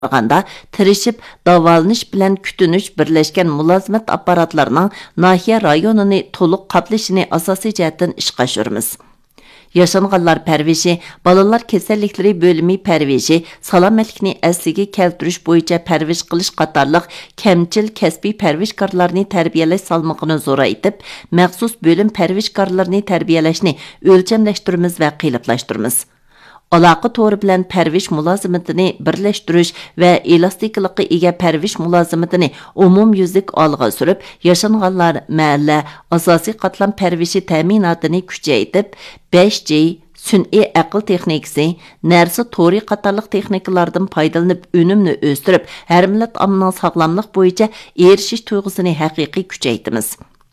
qaraganda tirishib davolanish bilan kutinish birlashgan mulozimat apparatlarining nahiya rayonini to'liq qoplashini asosiy jihatdan ishga oshiramiz. Yaşanğanlar pərvişi, balalar kesellikləri bölümü pərvişi, salametlikni əsliga keltirish bo'yicha pərviş qilish qatarlıq kəmçil kəsbi pərvişkarlarını tərbiyələş salmağını zoraytıb, məxsus bölüm pərvişkarlarını tərbiyələşni ölçəmləşdirimiz və qiylıqlaşdırımız. Aloqa to'ri bilan pərviş mulozimatini birlashtirish va elastiklikqa ega pərviş mulozimatini umumyuzlik olg'a surib, yashanganlar mahalla asosiy qatlam pərvishi ta'minotini kuchaytirib, 5G sun'iy aql texnikasi, narsa to'ri qatorliq texnikalardan foydalanib unumni o'stirib, har millat ommaning sog'lomlik bo'yicha erishish tuyg'usini haqiqiy kuchaytiramiz.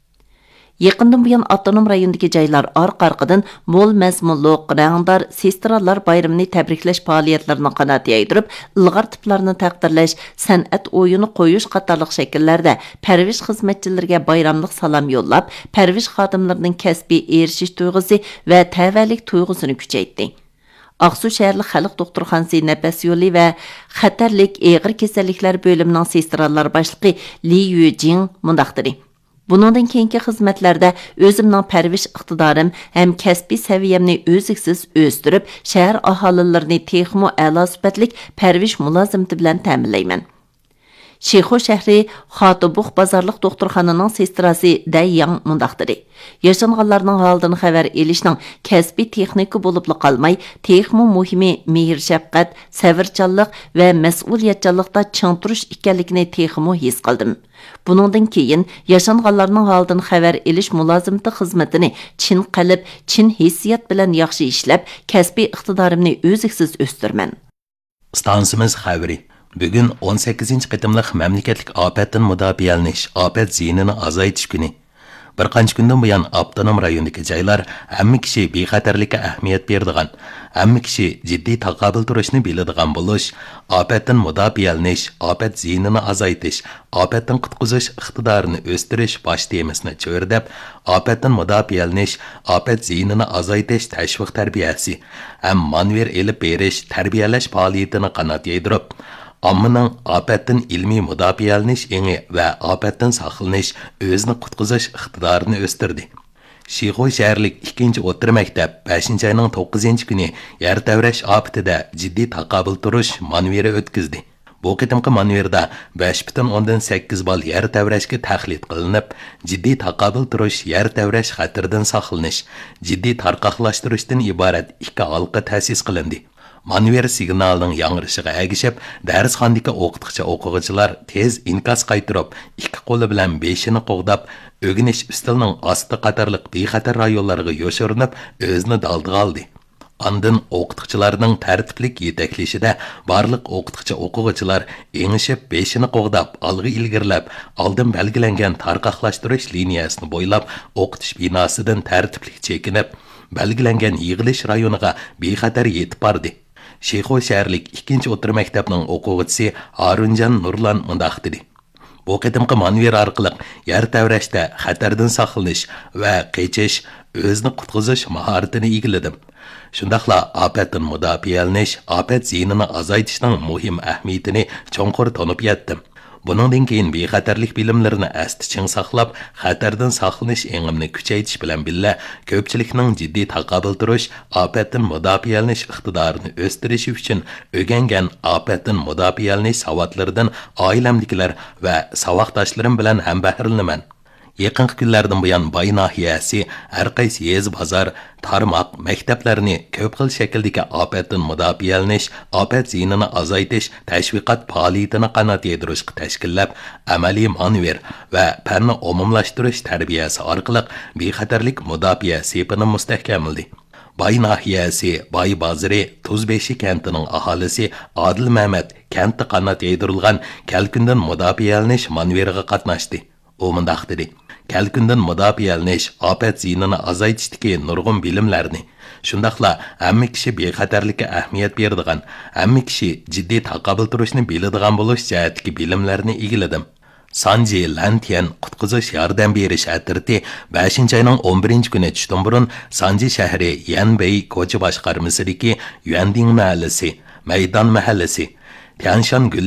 Yaqindan buyon avtonom rayondagi joylar orqa-orqadan mo'l mazmunliq, rangdor sestralar bayramini tabriklash faoliyatlarini qanot yaydirib, ilg'or tiplarni taqdirlash, san'at o'yini qo'yish qatorliq shakllarda parvish xizmatchilariga bayramlik salom yo'llab, parvish xodimlarining kasbiy erishish tuyg'usi va tavallik tuyg'usini kuchaytirdi. Aqsu shaharlik xalq doktorxonasi nafas yo'li va xatarlik og'ir kasalliklar bo'limining sestralar boshlig'i Li Yujing mundaqdir. Bunundan keyingi xizmatlarda o'zimning parvish iqtidorim ham kasbiy saviyamni o'ziksiz o'stirib, shahar aholilarini texmo a'lo sifatlik parvish mulozimati bilan ta'minlayman. Shexo shahri Xotibux bozorliq doktorxonaning sestrasi Dayyang mundaqdir. Yaşanğanlarning holidan xabar elishning kasbiy texnika bo'lib qolmay, texmo muhimi mehr shafqat, sabrchanlik va mas'uliyatchanlikda ching turish ekanligini texmo his qildim. Buningdan keyin yaşanğanlarning holidan xabar elish mulozimati xizmatini chin qalb, chin hissiyat bilan yaxshi ishlab, kasbiy iqtidorimni o'ziksiz o'stirman. Stansimiz xabari Bugün 18. qitimliq mamlakatlik ofatdan mudofialanish, ofat ziyinini azaytish kuni. Bir qancha kundan buyon avtonom rayondagi joylar hamma kishi bexatarlikka ahamiyat beradigan, hamma kishi jiddiy taqobil turishni biladigan bo'lish, ofatdan mudofialanish, ofat ziyinini azaytish, ofatdan qutqizish iqtidorini o'stirish bosh temasini cho'rdab, ofatdan mudofialanish, ofat ziyinini azaytish tashviq tarbiyasi, ham manver elib berish, tarbiyalash faoliyatini qanot yaydirib, Ammaning ofatdan ilmiy mudofialanish engi va ofatdan saqlanish, o'zini qutqizish iqtidorini o'stirdi. Shixoy shaharlik 2-o'rta maktab 5-oyning 9-kuni yer tavrash ofatida jiddiy taqobil turish manveri o'tkazdi. Bu qitimqi manverda 5.8 bal yer tavrashga tahlil qilinib, jiddiy taqobil turish, yer tavrash xatardan saqlanish, jiddiy tarqoqlashtirishdan iborat 2 halqa ta'sis qilindi. Manver signalining yangrashiga agishib, darsxonadagi o'qituvchi o'quvchilar tez inkas qaytirib, 2 qo'li bilan beshini qo'g'dab, o'g'inish ustilining osti qatorliq bexatar rayonlarga yo'shirinib, o'zini daldiga oldi. Andın o'qituvchilarning tartiblik yetaklashida barliq o'qituvchi o'quvchilar engishib, beshini qo'g'dab, olg'a ilgirlab, oldin belgilangan tarqoqlashtirish liniyasini bo'ylab, o'qitish binosidan tartiblik chekinib, belgilangan yig'ilish rayoniga bexatar yetib bordi. Shexo shaharlik 2-o'rta maktabning o'quvchisi Harunjan Nurlan mundaq dedi. Bu qitimqi manver orqali yer tavrashda xatardan saqlanish va qichish, o'zini qutqizish mahoratini egilladim. Shundaqla ofatdan mudofialanish, ofat ziyinini azaytishning muhim ahamiyatini cho'nqur tonib yetdim. Buningdan keyin bexatarlik bilimlarini asti ching saqlab, xatardan saqlanish engimni kuchaytirish bilan birga ko'pchilikning jiddiy taqobil turish, ofatdan mudofialanish iqtidorini o'stirish uchun o'rgangan ofatdan mudofialanish savotlaridan oilamdagilar va saboqdoshlarim bilan ham bahralanaman. Yaqin kunlardan buyon Boy nahiyasi har qaysi yez bozor, tarmoq maktablarni ko'p xil shakldagi ofatdan mudofialanish, ofat ziyinini azaytish tashviqot faoliyatini qanot yedirishga tashkillab, amaliy manver va fanni umumlashtirish tarbiyasi orqali bexatarlik mudofaa sepini mustahkamladi. Boy nahiyasi, Boy bozori, Tuzbeshi kentining aholisi Adil Mehmet kentda qanot yedirilgan kalkundan mudofialanish manveriga qatnashdi. U mundaq dedi: Kalkundan mudofialanish, ofat ziyinini azaytishdagi nurg'un bilimlarni, shundaqla hamma kishi bexatarlikka ahamiyat beradigan, hamma kishi jiddiy taqobil turishni biladigan bo'lish jihatdagi bilimlarni egilladim. Sanji Lantian qutqizish yordam berish atirti 5-oyning 11-kuni tushdan burun Sanji shahri Yanbey ko'cha boshqarmasidagi Yuanding mahallasi, Maydon mahallasi, Tianshan